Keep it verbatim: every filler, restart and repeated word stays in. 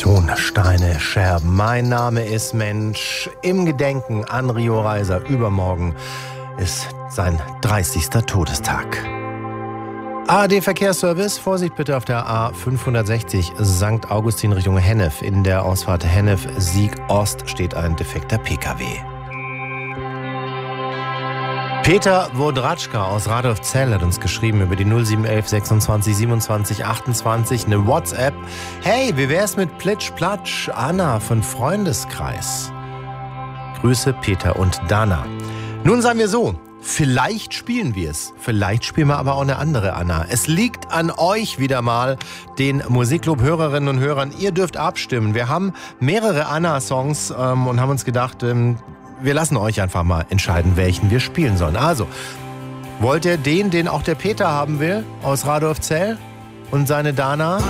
Tonsteine Scherben. Mein Name ist Mensch. Im Gedenken an Rio Reiser. Übermorgen ist sein dreißigster Todestag. A R D Verkehrsservice, Vorsicht bitte auf der A fünfhundertsechzig Sankt Augustin Richtung Hennef. In der Ausfahrt Hennef Sieg Ost steht ein defekter P K W. Peter Wodratschka aus Radolfzell hat uns geschrieben über die null sieben eins eins sechsundzwanzig siebenundzwanzig achtundzwanzig eine WhatsApp. Hey, wie wär's mit Plitsch Platsch? Anna von Freundeskreis. Grüße Peter und Dana. Nun sagen wir so, vielleicht spielen wir es. Vielleicht spielen wir aber auch eine andere Anna. Es liegt an euch wieder mal, den Musikclub-Hörerinnen und Hörern. Ihr dürft abstimmen. Wir haben mehrere Anna-Songs ähm, und haben uns gedacht, ähm, wir lassen euch einfach mal entscheiden, welchen wir spielen sollen. Also, wollt ihr den, den auch der Peter haben will, aus Radolfzell und seine Dana?